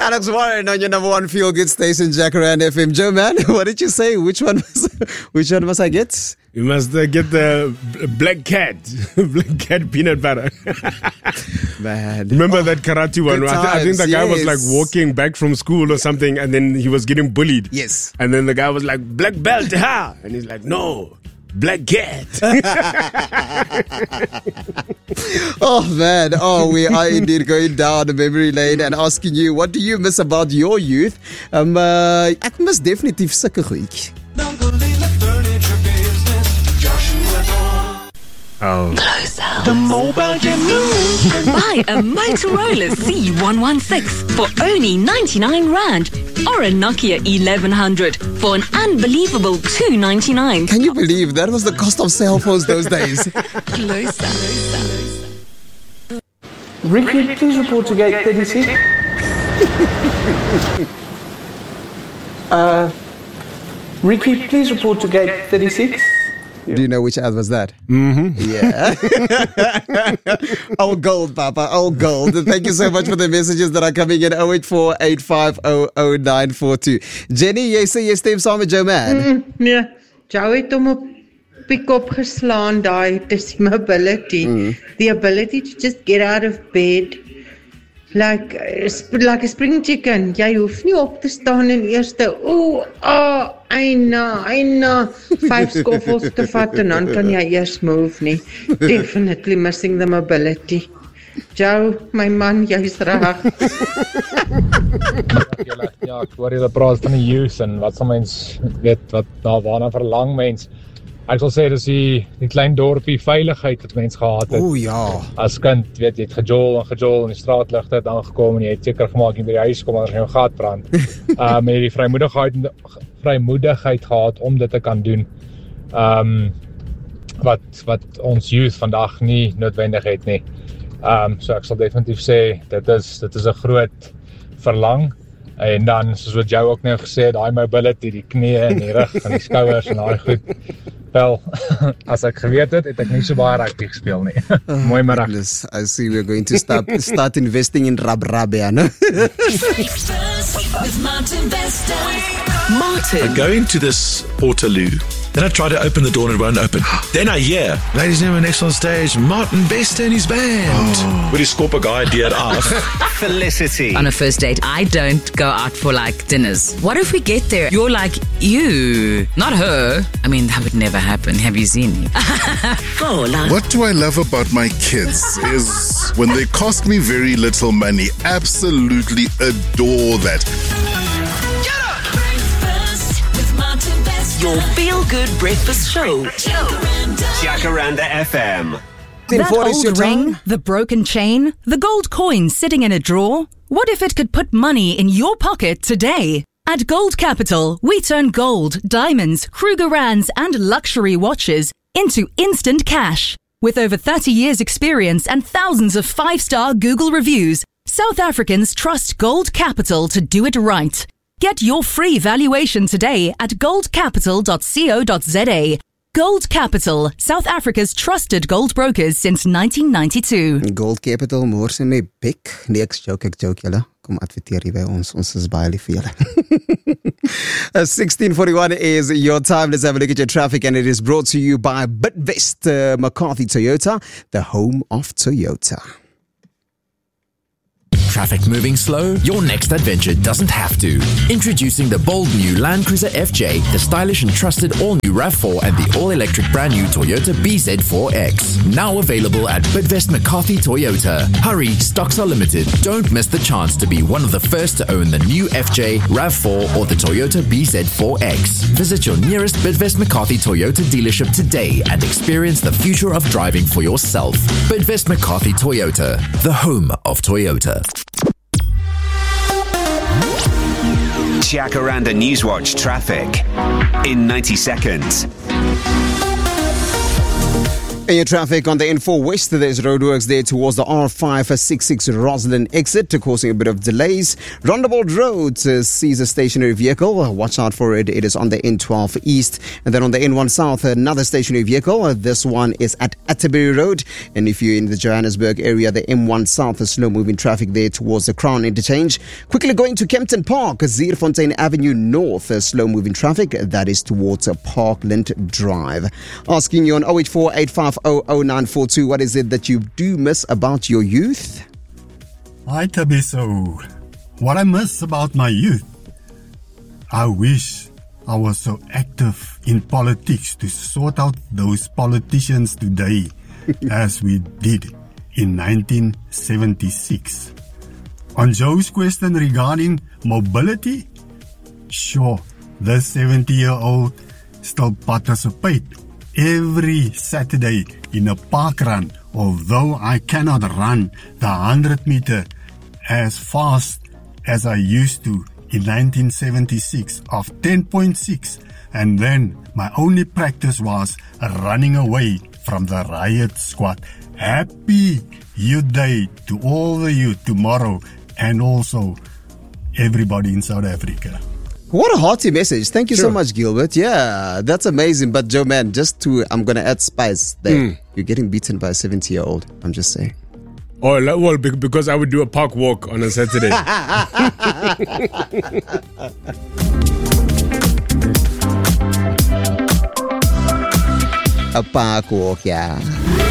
Alex Warren on your number one feel good station, Jacaranda FM. Joe, man, what did you say? Which one must I get? You must get the Black Cat. Black Cat peanut butter. Man. Remember that karate one? I think the guy was like yes. walking back from school or something, and then he was getting bullied. Yes. And then the guy was like, black belt, ha! And he's like, no, Black Cat. Oh, man. Oh, we are indeed going down the memory lane and asking you, what do you miss about your youth? Ek mis definitief sulke goedjies. Oh. The mobile news. Buy a Motorola C116 for only 99 Rand or a Nokia 1100 for an unbelievable 299. Can you believe that was the cost of cell phones those days? Closer. Ricky, please report to gate 36. Ricky, please report to gate 36. Do you know which ad was that? Mm-hmm. Yeah. Our gold, Papa. Our gold. Thank you so much for the messages that are coming in. 0848500942. Jenny, jy sê jy stem saam met Joe Man. Nee, Joe het hom op die kop geslaan daai, dis mobility. The ability to just get out of bed. Like a spring chicken. Jy hoef nie op te staan en eerste, eina, 5 skoffels te vat en dan kan jy eers move nie. Definitely missing the mobility. Joe, my man, jy's reg. Ja, ek hoor julle praat van die youth en wat sal mens weet wat waarna verlang mens. Ek sal sê dis die klein dorpie veiligheid wat mens gehad het. O ja. As kind, weet jy, het gejol en die straatligte het aangekom en jy het seker gemaak jy by die huis kom en jy gat brand. Met die vrymoedigheid gehad om dit te kan doen. Wat ons youth vandag nie noodwendig het nie. So ek sal definitief sê dit is 'n groot verlang. En dan, soos wat Joe ook nou gesê het, daai mobility, die knieë en die rug en die skouers en daai goed. Wel, as ek geweet het, het ek nie so baie rugby gespeel nie. Mooi middag. I see we're going to start investing in rab, yeah, no? I go into this Portaloo. Then I try to open the door and it won't open. Then I hear, ladies and gentlemen, next on stage, Martin Bester and his band. With his scorpic idea af. Felicity. On a first date, I don't go out for like dinners. What if we get there? You're like, you, not her. I mean, that would never happen. Have you seen me? What do I love about my kids is when they cost me very little money. Absolutely adore that. Your feel-good breakfast show. Jacaranda FM. That old ring, the broken chain, the gold coin sitting in a drawer. What if it could put money in your pocket today? At Gold Capital, we turn gold, diamonds, Krugerrands and luxury watches into instant cash. With over 30 years experience and thousands of 5-star Google reviews, South Africans trust Gold Capital to do it right. Get your free valuation today at goldcapital.co.za. Gold Capital, South Africa's trusted gold brokers since 1992. Gold Capital, morse my bek. Nee, ek joke julle. Kom adverteer hier by ons. Ons is baie lief vir julle. 16:41 is your time. Let's have a look at your traffic, and it is brought to you by Bidvest McCarthy Toyota, the home of Toyota. Traffic moving slow? Your next adventure doesn't have to. Introducing the bold new Land Cruiser FJ, the stylish and trusted all-new RAV4 and the all-electric brand new Toyota BZ4X. Now available at Bidvest McCarthy Toyota. Hurry, stocks are limited. Don't miss the chance to be one of the first to own the new FJ, RAV4 or the Toyota BZ4X. Visit your nearest Bidvest McCarthy Toyota dealership today and experience the future of driving for yourself. Bidvest McCarthy Toyota, the home of Toyota. Jacaranda Newswatch traffic in 90 seconds. In your traffic on the N4 West, there's roadworks there towards the R566 Roslyn exit, causing a bit of delays. Roundabout Road sees a stationary vehicle. Watch out for it. It is on the N12 East. And then on the N1 South, another stationary vehicle. This one is at Atterbury Road. And if you're in the Johannesburg area, the M1 South, slow-moving traffic there towards the Crown Interchange. Quickly going to Kempton Park, Zierfontein Avenue North, slow-moving traffic. That is towards Parkland Drive. Asking you on 084 8500942, what is it that you do miss about your youth? Hi Tabiso. What I miss about my youth, I wish I was so active in politics to sort out those politicians today as we did in 1976. On Joe's question regarding mobility, sure, this 70-year-old still participate every Saturday in a park run, although I cannot run the 100 meter as fast as I used to in 1976 of 10.6, and then my only practice was running away from the riot squad. Happy Youth Day to all the youth tomorrow and also everybody in South Africa. What a hearty message. Thank you so much, Gilbert. Yeah, that's amazing. But Joe, man, I'm going to add spice there. You're getting beaten by a 70-year-old. I'm just saying. Oh, well, because I would do a park walk on a Saturday. A park walk, yeah.